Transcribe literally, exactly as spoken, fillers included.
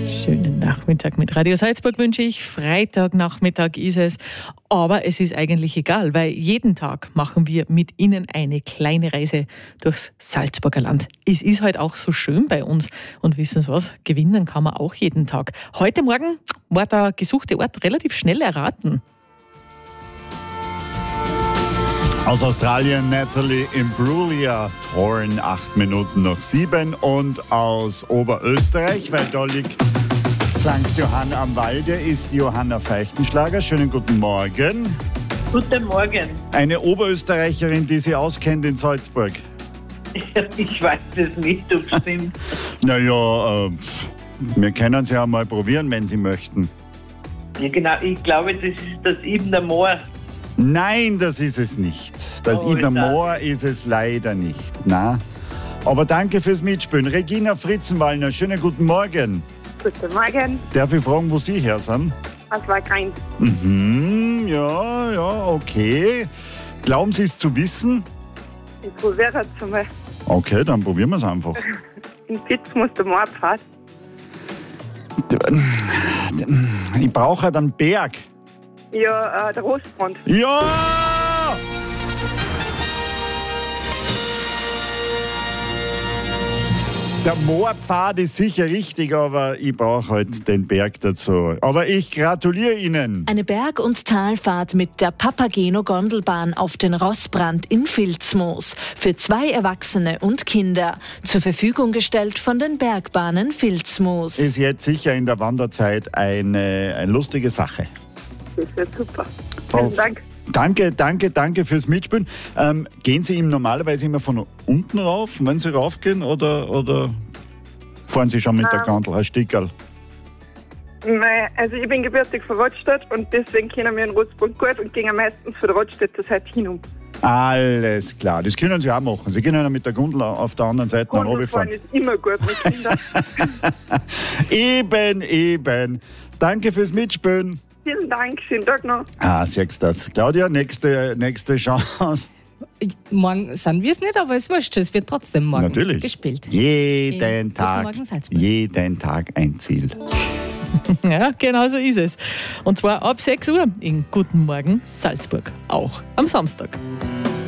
Schönen Nachmittag mit Radio Salzburg wünsche ich. Freitagnachmittag ist es, aber es ist eigentlich egal, weil jeden Tag machen wir mit Ihnen eine kleine Reise durchs Salzburger Land. Es ist halt auch so schön bei uns und wissen Sie was, gewinnen kann man auch jeden Tag. Heute Morgen war der gesuchte Ort relativ schnell erraten. Aus Australien Natalie Imbruglia, Thorn, acht Minuten nach sieben. Und aus Oberösterreich, weil da liegt Sankt Johann am Walde, ist Johanna Feichtenschlager. Schönen guten Morgen. Guten Morgen. Eine Oberösterreicherin, die sich auskennt in Salzburg. Ich weiß es nicht, ob es stimmt. Naja, äh, wir können es ja mal probieren, wenn Sie möchten. Ja, genau, ich glaube, das ist das Ibner Moor. Nein, das ist es nicht. Das Oh, Ibner schade. Moor ist es leider nicht. Na? Aber danke fürs Mitspielen. Regina Fritzenwallner, schönen guten Morgen. Guten Morgen, Darf ich fragen, wo Sie her sind? was war kein Mhm, ja, ja, okay. Glauben Sie es zu wissen? Ich probiere es einmal. Okay, dann probieren wir es einfach. In Pitz muss der Mordpfad. Ich brauche halt einen Berg. Ja, äh, der Rostbrand. Ja! Der Moorpfad ist sicher richtig, aber ich brauche halt den Berg dazu. Aber ich gratuliere Ihnen. Eine Berg- und Talfahrt mit der Papageno-Gondelbahn auf den Rossbrand in Vilsmoos für zwei Erwachsene und Kinder. Zur Verfügung gestellt von den Bergbahnen Vilsmoos. Ist jetzt sicher in der Wanderzeit eine, eine lustige Sache. Das wird super. Frau- Vielen Dank. Danke, danke, danke fürs Mitspielen. Ähm, gehen Sie ihm normalerweise immer von unten rauf, wenn Sie raufgehen, oder, oder fahren Sie schon mit der Ähm. Gondel ein Stickerl? Nein, also ich bin gebürtig von Rottstadt und deswegen kennen wir den Rostbrand gut und gehen meistens von der Rottstädter Seite hin um. Alles klar, das können Sie auch machen. Sie können ja mit der Gondel auf der anderen Seite nach oben Gondelfahren fahren. ist immer gut mit Kindern. Eben, eben. Danke fürs Mitspielen. Vielen Dank, schönen Tag noch. Ah, siehst du das. Claudia, nächste, nächste Chance. Morgen sind wir es nicht, aber es ist wurscht, es wird trotzdem morgen Natürlich. gespielt. Jeden Guten Tag, Morgen, Salzburg. jeden Tag ein Ziel. Ja, genau so ist es. Und zwar ab sechs Uhr in Guten Morgen Salzburg, auch am Samstag.